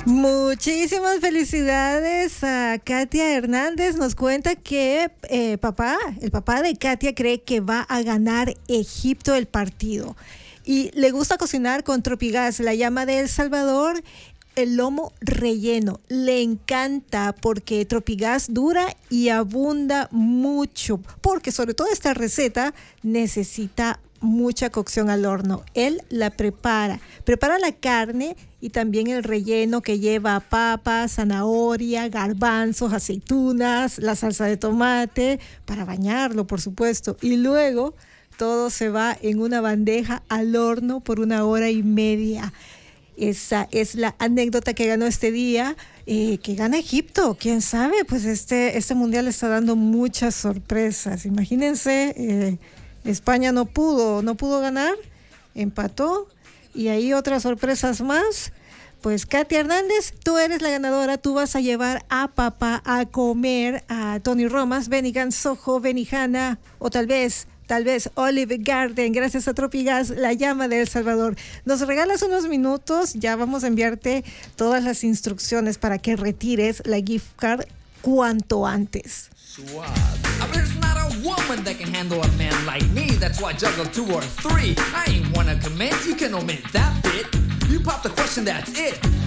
Muchísimas felicidades a Katia Hernández. Nos cuenta que el papá de Katia cree que va a ganar Egipto el partido. Y le gusta cocinar con Tropigas, la llama de El Salvador, el lomo relleno. Le encanta porque Tropigas dura y abunda mucho. Porque sobre todo esta receta necesita mucha cocción al horno. Él la prepara la carne y también el relleno que lleva papa, zanahoria, garbanzos, aceitunas, la salsa de tomate para bañarlo, por supuesto, y luego todo se va en una bandeja al horno por 1 hora y media. Esa es la anécdota que ganó este día, que gana Egipto. ¿Quién sabe? Pues este mundial está dando muchas sorpresas. Imagínense, España no pudo ganar, empató, y ahí otras sorpresas más. Pues Katia Hernández, tú eres la ganadora. Tú vas a llevar a papá a comer a Tony Romas, Bennigan, Soho, Benihana, o tal vez Olive Garden, gracias a Tropigas, la llama de El Salvador. Nos regalas unos minutos, ya vamos a enviarte todas las instrucciones para que retires la gift card cuanto antes. Suave. There's not a woman that can handle a man like me. That's why I juggle 2 or 3. I ain't wanna commit, you can omit that bit. You pop the question, that's it.